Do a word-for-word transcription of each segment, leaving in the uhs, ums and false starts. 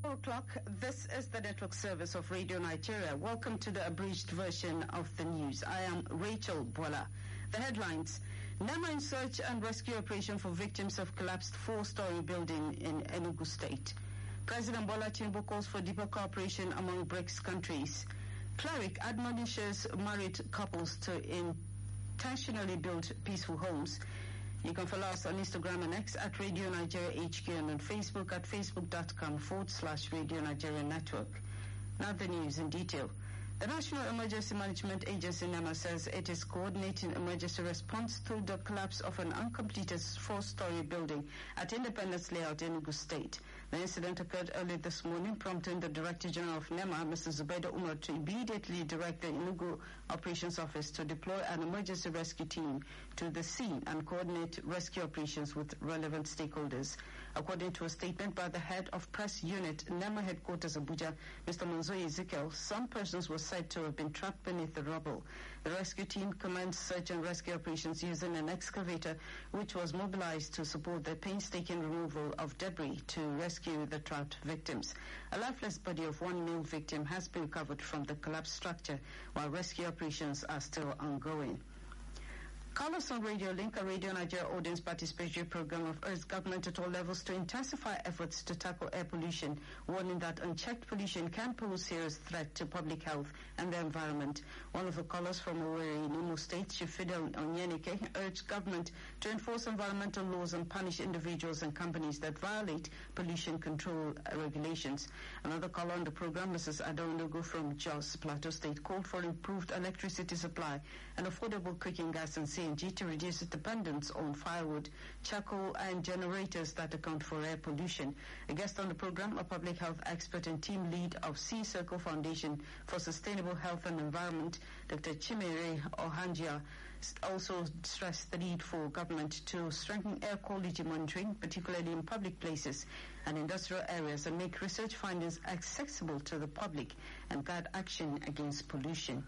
four o'clock, this is the network service of Radio Nigeria. Welcome to the abridged version of the news. I am Rachel Bola. The headlines: NEMA in search and rescue operation for victims of collapsed four-story building in Enugu State. President Bola Tinubu calls for deeper cooperation among BRICS countries. Cleric admonishes married couples to intentionally build peaceful homes. You can follow us on Instagram and X at Radio Nigeria H Q and on Facebook at facebook.com forward slash Radio Nigeria Network. Now the news in detail. The National Emergency Management Agency, NEMA, says it is coordinating emergency response to the collapse of an uncompleted four-story building at Independence Layout, Enugu State. The incident occurred early this morning, prompting the Director General of NEMA, Mister Zubaida Umar, to immediately direct the Enugu Operations Office to deploy an emergency rescue team to the scene and coordinate rescue operations with relevant stakeholders. According to a statement by the head of press unit, NEMA headquarters Abuja, Mister Monzoe Ezekiel, some persons were said to have been trapped beneath the rubble. The rescue team commenced search and rescue operations using an excavator, which was mobilized to support the painstaking removal of debris to rescue the trapped victims. A lifeless body of one male victim has been recovered from the collapsed structure, while rescue operations are still ongoing. Callers on Radio Link, a Radio Nigeria audience participatory program, have urged government at all levels to intensify efforts to tackle air pollution, warning that unchecked pollution can pose serious threat to public health and the environment. One of the callers from Owerri in Imo State, Chifidel Onyenike, urged government to enforce environmental laws and punish individuals and companies that violate pollution control regulations. Another caller on the program, Missus Adaonugu from Jos Plateau State, called for improved electricity supply and affordable cooking gas and C N G to reduce its dependence on firewood, charcoal and generators that account for air pollution. A guest on the program, a public health expert and team lead of Sea Circle Foundation for Sustainable Health and Environment, Doctor Chimere Ohanjia, also stressed the need for government to strengthen air quality monitoring, particularly in public places and industrial areas, and make research findings accessible to the public and guide action against pollution.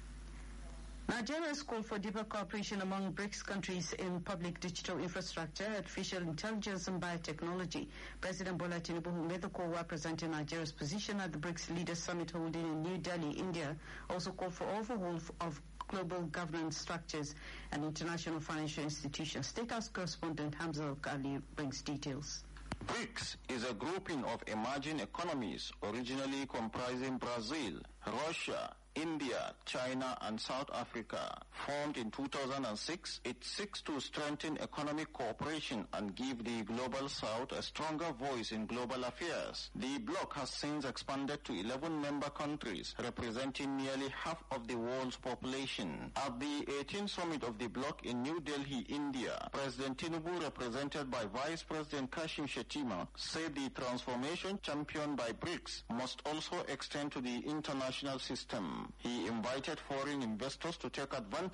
Nigeria has called for deeper cooperation among BRICS countries in public digital infrastructure, artificial intelligence and biotechnology. President Bola Tinubu, who made the call while presenting Nigeria's position at the BRICS Leaders Summit holding in New Delhi, India, also called for overhaul of global governance structures and international financial institutions. State House correspondent Hamza Ali brings details. BRICS is a grouping of emerging economies originally comprising Brazil, Russia, India, China, and South Africa. Formed in two thousand six, it seeks to strengthen economic cooperation and give the Global South a stronger voice in global affairs. The bloc has since expanded to eleven member countries, representing nearly half of the world's population. At the eighteenth summit of the bloc in New Delhi, India, President Tinubu, represented by Vice President Kashim Shettima, said the transformation championed by BRICS must also extend to the international system. He invited foreign investors to take advantage